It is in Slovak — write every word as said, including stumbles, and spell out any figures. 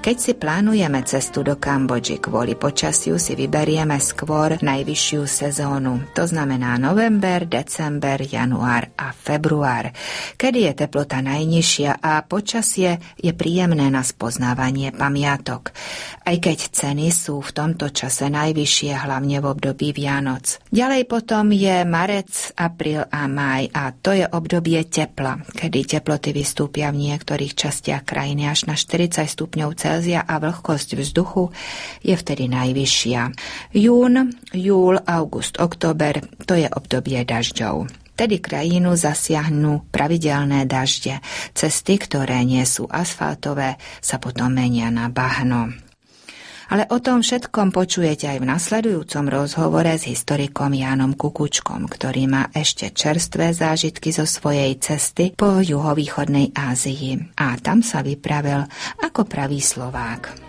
Keď si plánujeme cestu do Kambodži kvôli počasiu, si vyberieme skôr najvyššiu sezónu. To znamená november, december, január a február, kedy je teplota najnižšia a počasie je príjemné na spoznávanie pamiatok. Aj keď ceny sú v tomto čase najvyššie, hlavne v období Vianoc. Ďalej potom je marec, apríl a máj a to je obdobie tepla, kedy teploty vystúpia v niektorých častiach krajiny až na štyridsať stupňov Celzia a vlhkosť vzduchu je vtedy najvyššia. Jún, júl, august, október to je obdobie dažďov. Tedy krajinu zasiahnu pravidelné dažde. Cesty, ktoré nie sú asfaltové, sa potom menia na bahno. Ale o tom všetkom počujete aj v nasledujúcom rozhovore s historikom Jánom Kukučkom, ktorý má ešte čerstvé zážitky zo svojej cesty po juhovýchodnej Ázii. A tam sa vypravil ako pravý Slovák.